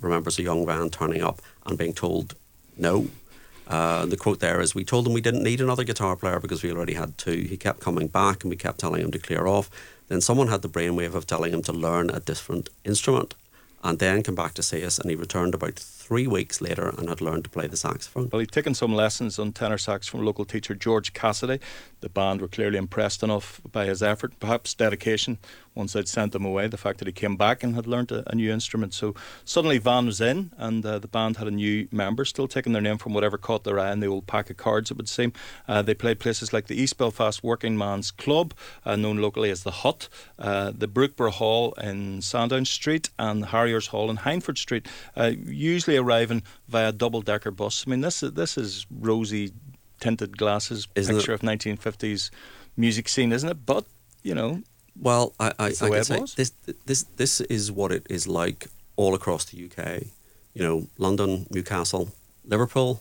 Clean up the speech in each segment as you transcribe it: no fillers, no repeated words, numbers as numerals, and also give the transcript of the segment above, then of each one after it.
remembers a young Van turning up and being told no. The quote there is, "We told him we didn't need another guitar player because we already had two. He kept coming back and we kept telling him to clear off. Then someone had the brainwave of telling him to learn a different instrument, and then came back to see us, and he returned about 3 weeks later and had learned to play the saxophone." Well, he'd taken some lessons on tenor sax from local teacher George Cassidy. The band were clearly impressed enough by his effort, perhaps dedication, once they'd sent him away, the fact that he came back and had learnt a new instrument. So suddenly Van was in, and the band had a new member, still taking their name from whatever caught their eye in the old pack of cards, it would seem. They played places like the East Belfast Working Man's Club, known locally as the Hut, the Brookborough Hall in Sandown Street, and Harriers Hall in Hindford Street, usually arriving via double-decker bus. I mean, this is rosy tinted glasses picture of 1950s music scene, isn't it? But, you know, well, I can say this is what it is like all across the UK. You know, London, Newcastle, Liverpool.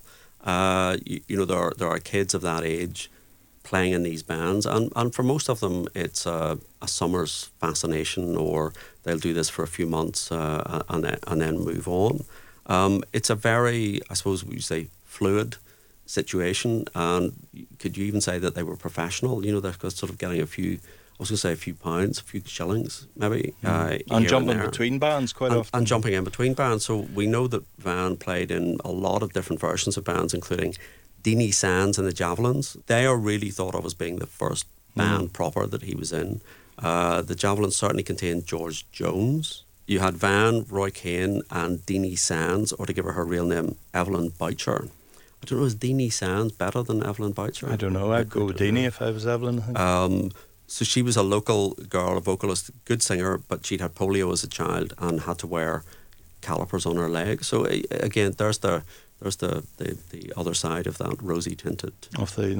You know, there are kids of that age playing in these bands, and for most of them, it's a summer's fascination, or they'll do this for a few months and then move on. It's a very, I suppose, we say, fluid situation, and could you even say that they were professional? You know, they're sort of getting a few pounds, a few shillings, maybe. And jumping between bands quite often. And jumping in between bands. So we know that Van played in a lot of different versions of bands, including Deanie Sands and the Javelins. They are really thought of as being the first band proper that he was in. The Javelins certainly contained George Jones. You had Van, Roy Keane and Deanie Sands, or to give her real name, Evelyn Boucher. I don't know, is Deanie Sands better than Evelyn Boucher? I don't know, I'd go with Deanie if I was Evelyn, I think. So she was a local girl, a vocalist, good singer, but she'd had polio as a child and had to wear calipers on her legs. So again, there's the other side of that rosy tinted of the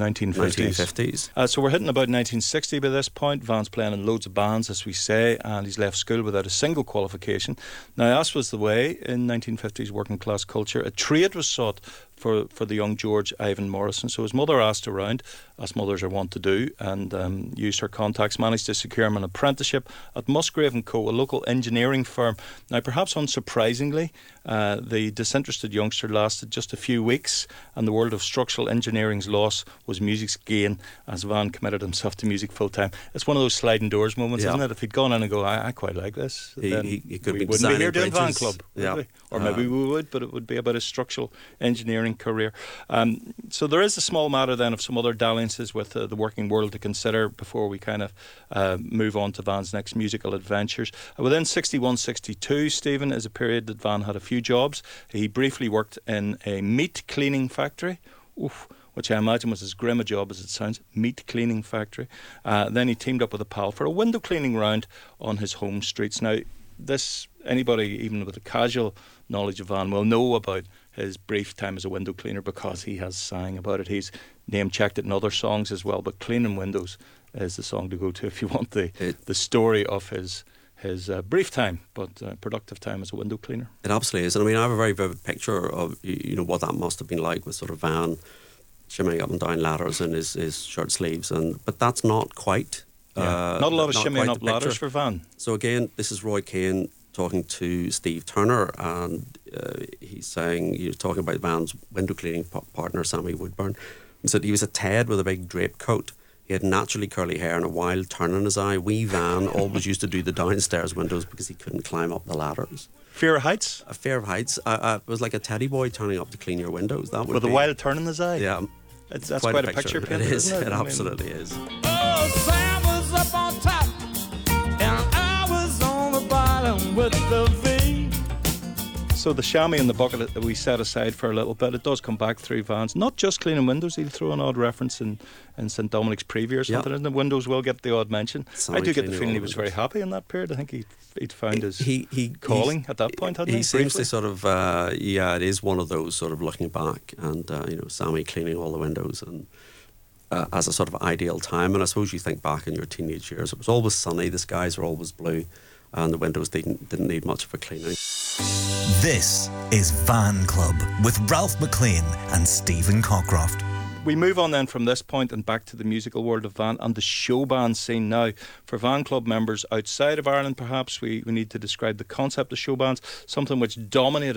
1950s. So we're hitting about 1960 by this point. Van's playing in loads of bands, as we say, and he's left school without a single qualification. Now, as was the way in 1950s working class culture, a trade was sought for the young George Ivan Morrison. So his mother asked around, as mothers are wont to do, and used her contacts, managed to secure him an apprenticeship at Musgrave & Co., a local engineering firm. Now, perhaps unsurprisingly, the disinterested youngster lasted just a few weeks, and the world of structural engineering's loss was music's gain, as Van committed himself to music full-time. It's one of those sliding doors moments, isn't it? If he'd gone in and go, I quite like this, he could we be wouldn't be here doing Van bridges. Club, would we? Or maybe we would, but it would be about his structural engineering career. So there is a small matter then of some other dalliances with the working world to consider before we kind of move on to Van's next musical adventures. Within 61-62, Stephen, is a period that Van had a few jobs. He briefly worked in a meat cleaning factory, which I imagine was as grim a job as it sounds, meat cleaning factory. Then he teamed up with a pal for a window cleaning round on his home streets. Now, anybody even with a casual knowledge of Van will know about his brief time as a window cleaner because he has sang about it. He's name-checked it in other songs as well, but Cleaning Windows is the song to go to if you want the story of his brief time, but productive time as a window cleaner. It absolutely is. And I mean, I have a very vivid picture of, you know, what that must have been like with sort of Van shimmying up and down ladders in his shirt sleeves. But that's not quite... not a lot of shimmying up ladders for Van. So again, this is Roy Keane talking to Steve Turner, and he's talking about Van's window cleaning partner, Sammy Woodburn. He said he was a Ted with a big draped coat. He had naturally curly hair and a wild turn in his eye. Wee Van always used to do the downstairs windows because he couldn't climb up the ladders. Fear of heights? A fear of heights. It was like a teddy boy turning up to clean your windows. That would with a wild turn in his eye? Yeah. That's quite a picture painted, it is. isn't it? It absolutely is. Oh, Sam was up on top, and I was on the bottom with the V. So the chamois in the bucket that we set aside for a little bit, it does come back through Van's. Not just cleaning windows, he'll throw an odd reference in St Dominic's Preview or something, isn't it? Windows will get the odd mention. I do get the feeling he was very happy in that period. I think he'd found his calling at that point, hadn't he? He seems to sort of, it is one of those sort of looking back and, Sammy cleaning all the windows and as a sort of ideal time. And I suppose you think back in your teenage years, it was always sunny, the skies were always blue, and the windows didn't need much of a cleaning. This is Van Club with Ralph McLean and Stephen Cockcroft. We move on then from this point and back to the musical world of Van and the show band scene now. For Van Club members outside of Ireland, perhaps we need to describe the concept of show bands, something which dominated